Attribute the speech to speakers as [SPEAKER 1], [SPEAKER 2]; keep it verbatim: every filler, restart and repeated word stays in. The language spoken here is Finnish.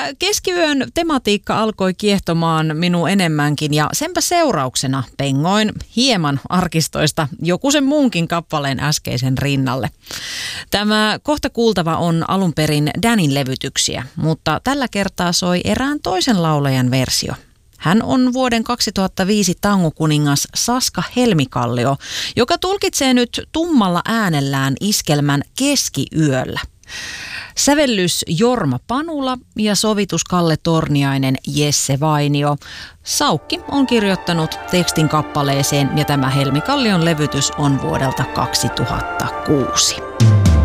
[SPEAKER 1] keskiyön tematiikka alkoi kiehtomaan minun enemmänkin ja senpä seurauksena pengoin hieman arkistoista joku sen muunkin kappaleen äskeisen rinnalle. Tämä kohta kuultava on alun perin Danin levytyksiä, mutta tällä kertaa soi erään toisen laulajan versio. Hän on vuoden kaksituhattaviisi tangokuningas Saska Helmikallio, joka tulkitsee nyt tummalla äänellään iskelmän Keskiyöllä. Sävellys Jorma Panula ja sovitus Kalle Torniainen, Jesse Vainio. Saukki on kirjoittanut tekstin kappaleeseen ja tämä Helmikallion levytys on vuodelta kaksituhattakuusi.